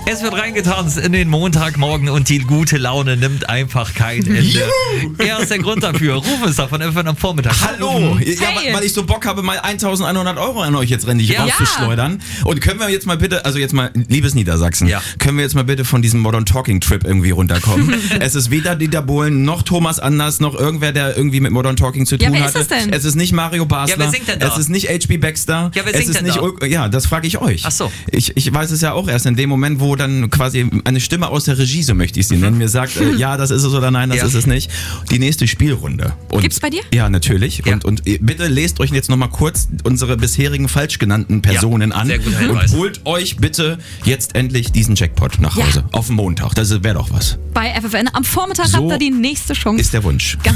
Es wird reingetanzt in den Montagmorgen und die gute Laune nimmt einfach kein Ende. Er ist der Grund dafür. Ruf ist da von FM am Vormittag. Hallo! Ja, Hey. weil ich so Bock habe, mal 1.100 Euro an euch jetzt rendig rauszuschleudern. Und können wir jetzt mal bitte, also jetzt mal, liebes Niedersachsen, können wir jetzt mal bitte von diesem Modern Talking Trip irgendwie runterkommen? Es ist weder Dieter Bohlen, noch Thomas Anders, noch irgendwer, der irgendwie mit Modern Talking zu tun wer hatte. ist es denn? Es ist nicht Mario Basler. Ja, wer singt denn da? Es ist nicht H.B. Baxter. Ja, wer es singt ist denn nicht da? Ja, das frage ich euch. Ach so. Ich weiß es ja auch erst in dem Moment, wo dann quasi eine Stimme aus der Regie, so möchte ich sie nennen, mir sagt, ja, das ist es oder nein, das ist es nicht. Die nächste Spielrunde. Und Gibt's bei dir? Ja, natürlich. Ja. Und bitte lest euch jetzt nochmal kurz unsere bisherigen falsch genannten Personen an sehr guter und Hinweis. holt euch bitte jetzt endlich diesen Jackpot nach Hause. Auf den Montag. Das wäre doch was. Bei FFN am Vormittag So habt ihr die nächste Chance. Ist der Wunsch. Ganz